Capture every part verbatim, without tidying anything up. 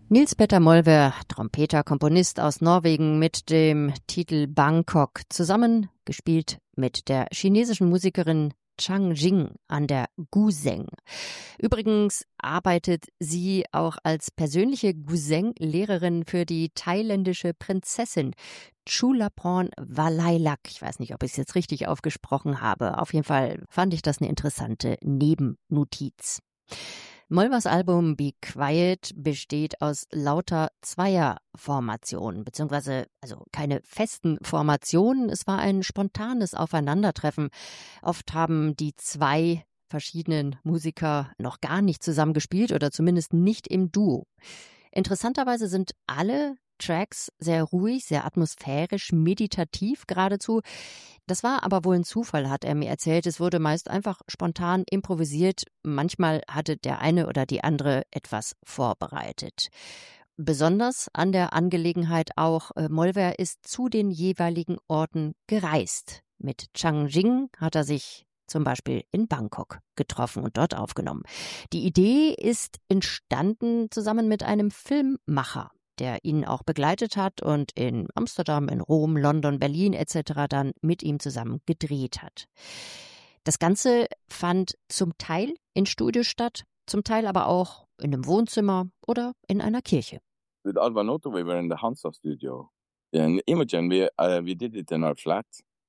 Nils Petter Molvær, Trompeter, Komponist aus Norwegen mit dem Titel Bangkok, zusammen gespielt mit der chinesischen Musikerin Chang Jing an der Guzheng. Übrigens arbeitet sie auch als persönliche Guzheng-Lehrerin für die thailändische Prinzessin Chulapon Valaylak. Ich weiß nicht, ob ich es jetzt richtig aufgesprochen habe. Auf jeden Fall fand ich das eine interessante Nebennotiz. Molværs Album Be Quiet besteht aus lauter Zweierformationen, beziehungsweise also keine festen Formationen. Es war ein spontanes Aufeinandertreffen. Oft haben die zwei verschiedenen Musiker noch gar nicht zusammen gespielt oder zumindest nicht im Duo. Interessanterweise sind alle Tracks sehr ruhig, sehr atmosphärisch, meditativ geradezu. Das war aber wohl ein Zufall, hat er mir erzählt. Es wurde meist einfach spontan improvisiert. Manchmal hatte der eine oder die andere etwas vorbereitet. Besonders an der Angelegenheit auch, äh, Molvær ist zu den jeweiligen Orten gereist. Mit Chang Jing hat er sich zum Beispiel in Bangkok getroffen und dort aufgenommen. Die Idee ist entstanden zusammen mit einem Filmmacher, der ihn auch begleitet hat und in Amsterdam, in Rom, London, Berlin et cetera dann mit ihm zusammen gedreht hat. Das Ganze fand zum Teil in Studio statt, zum Teil aber auch in einem Wohnzimmer oder in einer Kirche. With Alvar Noto, we were in the Hansa studio. In Imogen, we, uh, we did it in our flat.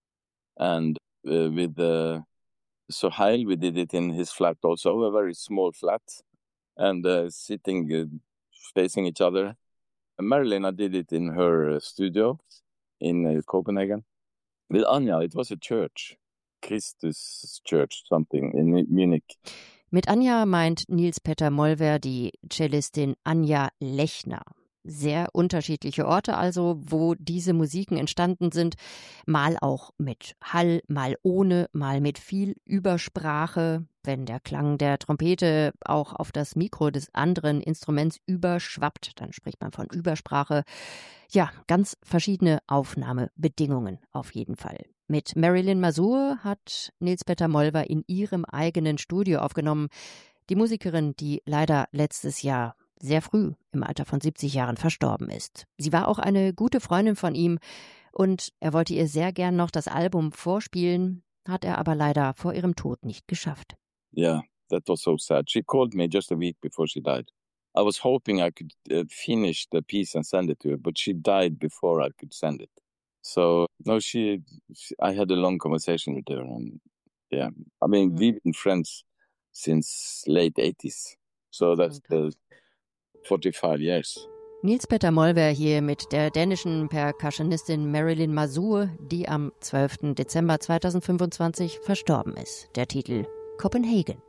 And uh, with uh, Sohail, we did it in his flat also, a very small flat. And uh, sitting, uh, facing each other. Marilyn, I did it in her uh, studio in uh, Copenhagen. With Anja, it was a church, Christus Church, something in Munich. Mit Anja meint Nils Petter Molvær die Cellistin Anja Lechner. Sehr unterschiedliche Orte also, wo diese Musiken entstanden sind. Mal auch mit Hall, mal ohne, mal mit viel Übersprache. Wenn der Klang der Trompete auch auf das Mikro des anderen Instruments überschwappt, dann spricht man von Übersprache. Ja, ganz verschiedene Aufnahmebedingungen auf jeden Fall. Mit Marilyn Mazur hat Nils Petter Molvær in ihrem eigenen Studio aufgenommen. Die Musikerin, die leider letztes Jahr sehr früh im Alter von siebzig Jahren verstorben ist. Sie war auch eine gute Freundin von ihm und er wollte ihr sehr gern noch das Album vorspielen, hat er aber leider vor ihrem Tod nicht geschafft. Yeah, that was so sad. She called me just a week before she died. I was hoping I could uh, finish the piece and send it to her, but she died before I could send it. So, no, she, she I had a long conversation with her and yeah, I mean, mm. we've been friends since late eighties. So that's the forty-five years. Nils Petter Molvær hier mit der dänischen Percussionistin Marilyn Mazur, die am zwölften Dezember zweitausendfünfundzwanzig verstorben ist. Der Titel Copenhagen.